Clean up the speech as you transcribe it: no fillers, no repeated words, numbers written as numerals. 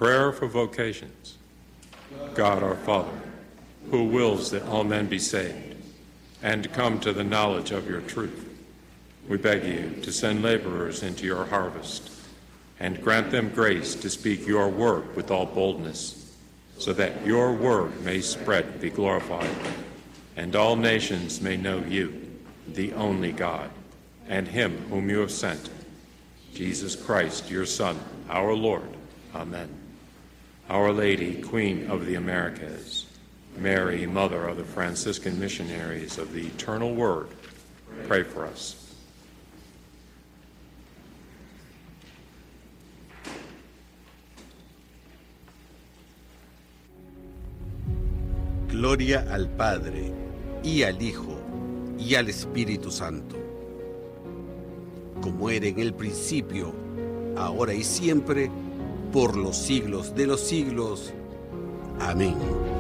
Prayer for vocations. God our Father, who wills that all men be saved and come to the knowledge of your truth, we beg you to send laborers into your harvest and grant them grace to speak your word with all boldness, so that your word may spread and be glorified, and all nations may know you, the only God, and him whom you have sent, Jesus Christ, your Son, our Lord. Amen. Our Lady, Queen of the Americas, Mary, Mother of the Franciscan missionaries of the Eternal Word, pray for us. Gloria al Padre, y al Hijo, y al Espíritu Santo, como era en el principio, ahora y siempre, por los siglos de los siglos. Amén.